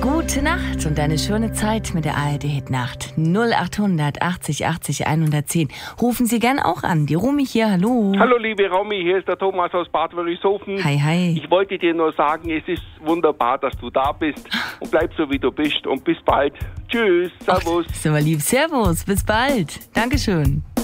Gute Nacht und eine schöne Zeit mit der ARD-Hit-Nacht. 0800 80 80 110. Rufen Sie gern auch an. Die Romy hier, hallo. Hallo liebe Romy, hier ist der Thomas aus Bad Wörishofen. Hi, hi. Ich wollte dir nur sagen, es ist wunderbar, dass du da bist und bleib so wie du bist und bis bald. Tschüss, servus. Ist aber lieb. Servus, bis bald. Dankeschön.